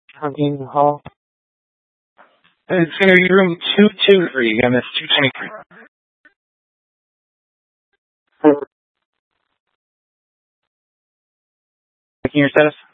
Hunting Hall. It's going to be room 223. Again, that's 223. Checking your status.